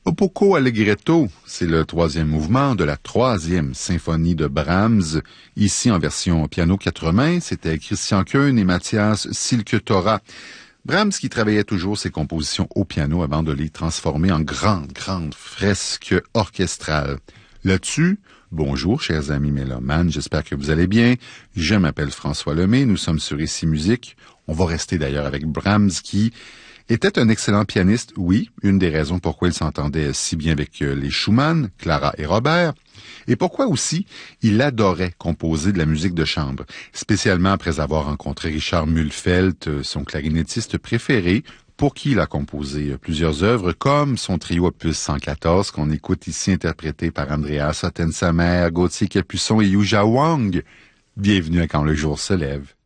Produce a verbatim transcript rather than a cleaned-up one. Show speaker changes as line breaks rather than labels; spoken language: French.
Poco Allegretto, c'est le troisième mouvement de la troisième symphonie de Brahms, ici en version piano quatre mains. C'était Christian Koen et Mathias Silketora. Brahms qui travaillait toujours ses compositions au piano avant de les transformer en grandes, grandes fresques orchestrales. Là-dessus, bonjour chers amis mélomanes, j'espère que vous allez bien. Je m'appelle François Lemay, nous sommes sur Ici Musique. On va rester d'ailleurs avec Brahms qui était un excellent pianiste, oui, une des raisons pourquoi il s'entendait si bien avec les Schumann, Clara et Robert, et pourquoi aussi il adorait composer de la musique de chambre, spécialement après avoir rencontré Richard Mühlfeld, son clarinettiste préféré, pour qui il a composé plusieurs œuvres, comme son trio opus cent quatorze, qu'on écoute ici interprété par Andreas Ottensamer, Gauthier Capuçon et Yuja Wang. Bienvenue à Quand le jour se lève.